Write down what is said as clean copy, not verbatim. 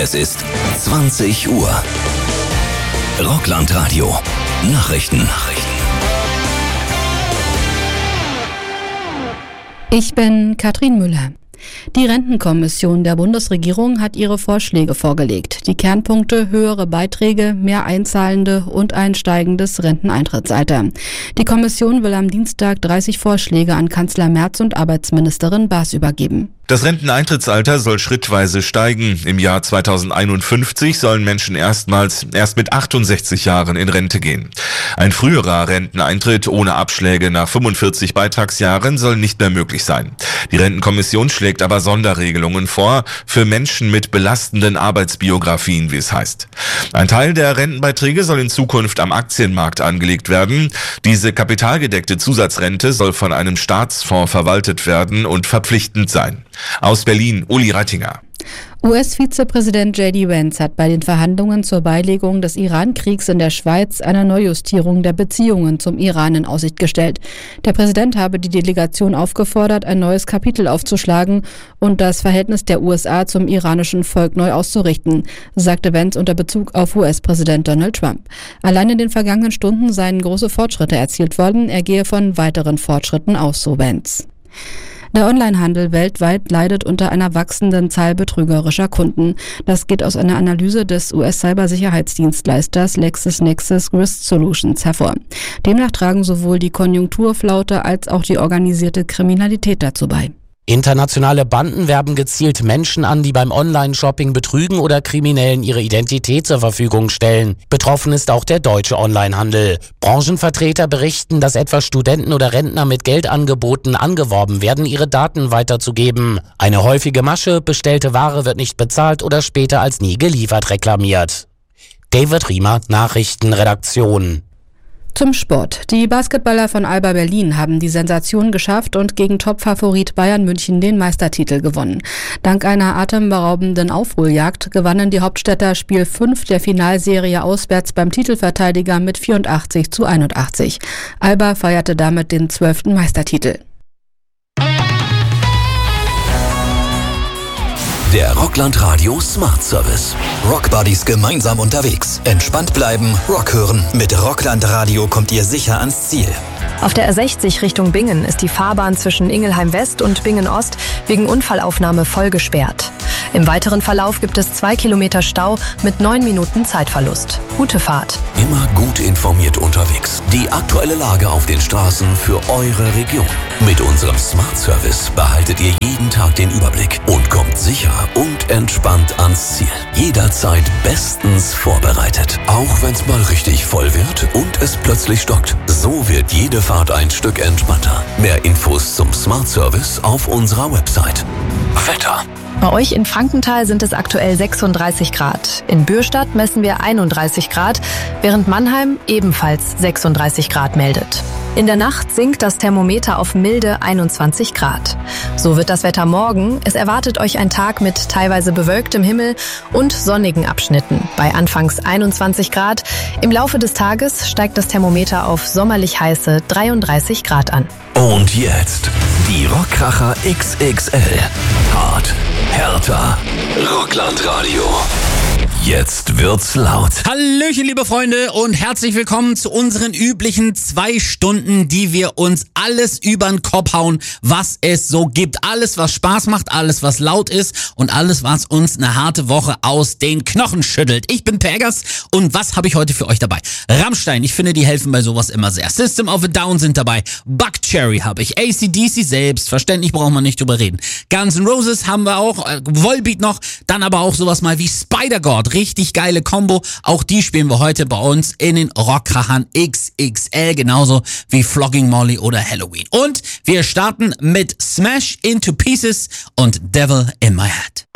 Es ist 20 Uhr. Rockland-Radio. Nachrichten. Ich bin Katrin Müller. Die Rentenkommission der Bundesregierung hat ihre Vorschläge vorgelegt. Die Kernpunkte: höhere Beiträge, mehr Einzahlende und ein steigendes Renteneintrittsalter. Die Kommission will am Dienstag 30 Vorschläge an Kanzler Merz und Arbeitsministerin Baas übergeben. Das Renteneintrittsalter soll schrittweise steigen. Im Jahr 2051 sollen Menschen erst mit 68 Jahren in Rente gehen. Ein früherer Renteneintritt ohne Abschläge nach 45 Beitragsjahren soll nicht mehr möglich sein. Die Rentenkommission schlägt aber Sonderregelungen vor für Menschen mit belastenden Arbeitsbiografien, wie es heißt. Ein Teil der Rentenbeiträge soll in Zukunft am Aktienmarkt angelegt werden. Diese kapitalgedeckte Zusatzrente soll von einem Staatsfonds verwaltet werden und verpflichtend sein. Aus Berlin, Uli Rattinger. US-Vizepräsident J.D. Vance hat bei den Verhandlungen zur Beilegung des Iran-Kriegs in der Schweiz eine Neujustierung der Beziehungen zum Iran in Aussicht gestellt. Der Präsident habe die Delegation aufgefordert, ein neues Kapitel aufzuschlagen und das Verhältnis der USA zum iranischen Volk neu auszurichten, sagte Vance unter Bezug auf US-Präsident Donald Trump. Allein in den vergangenen Stunden seien große Fortschritte erzielt worden. Er gehe von weiteren Fortschritten aus, so Vance. Der Onlinehandel weltweit leidet unter einer wachsenden Zahl betrügerischer Kunden. Das geht aus einer Analyse des US-Cybersicherheitsdienstleisters LexisNexis Risk Solutions hervor. Demnach tragen sowohl die Konjunkturflaute als auch die organisierte Kriminalität dazu bei. Internationale Banden werben gezielt Menschen an, die beim Online-Shopping betrügen oder Kriminellen ihre Identität zur Verfügung stellen. Betroffen ist auch der deutsche Onlinehandel. Branchenvertreter berichten, dass etwa Studenten oder Rentner mit Geldangeboten angeworben werden, ihre Daten weiterzugeben. Eine häufige Masche: bestellte Ware wird nicht bezahlt oder später als nie geliefert reklamiert. David Riemer, Nachrichtenredaktion. Zum Sport. Die Basketballer von Alba Berlin haben die Sensation geschafft und gegen Topfavorit Bayern München den Meistertitel gewonnen. Dank einer atemberaubenden Aufholjagd gewannen die Hauptstädter Spiel 5 der Finalserie auswärts beim Titelverteidiger mit 84-81. Alba feierte damit den 12. Meistertitel. Der Rockland-Radio Smart Service. Rockbuddies gemeinsam unterwegs. Entspannt bleiben, Rock hören. Mit Rockland-Radio kommt ihr sicher ans Ziel. Auf der R60 Richtung Bingen ist die Fahrbahn zwischen Ingelheim West und Bingen Ost wegen Unfallaufnahme voll gesperrt. Im weiteren Verlauf gibt es 2 Kilometer Stau mit 9 Minuten Zeitverlust. Gute Fahrt. Immer gut informiert unterwegs. Die aktuelle Lage auf den Straßen für eure Region. Mit unserem Smart Service behaltet ihr jeden Tag den Überblick und kommt sicher und entspannt ans Ziel. Jederzeit bestens vorbereitet. Auch wenn es mal richtig voll wird und es plötzlich stockt. So wird jede Fahrt ein Stück entspannter. Mehr Infos zum Smart Service auf unserer Website. Wetter. Bei euch in Frankenthal sind es aktuell 36 Grad. In Bürstadt messen wir 31 Grad, während Mannheim ebenfalls 36 Grad meldet. In der Nacht sinkt das Thermometer auf milde 21 Grad. So wird das Wetter morgen. Es erwartet euch ein Tag mit teilweise bewölktem Himmel und sonnigen Abschnitten. Bei anfangs 21 Grad. Im Laufe des Tages steigt das Thermometer auf sommerlich heiße 33 Grad an. Und jetzt die Rockkracher XXL. Hart, härter, Rockland-Radio. Jetzt wird's laut. Hallöchen, liebe Freunde, und herzlich willkommen zu unseren üblichen 2 Stunden, die wir uns alles übern Kopf hauen, was es so gibt. Alles, was Spaß macht, alles, was laut ist und alles, was uns eine harte Woche aus den Knochen schüttelt. Ich bin Pergas und was habe ich heute für euch dabei? Rammstein, ich finde, die helfen bei sowas immer sehr. System of a Down sind dabei. Buckcherry habe ich. AC/DC selbstverständlich, braucht man nicht drüber reden. Guns N' Roses haben wir auch. Volbeat noch. Dann aber auch sowas mal wie Spider-God. Richtig geile Kombo. Auch die spielen wir heute bei uns in den Rockkrachern XXL, genauso wie Flogging Molly oder Halloween. Und wir starten mit Smash Into Pieces und Devil in My Head.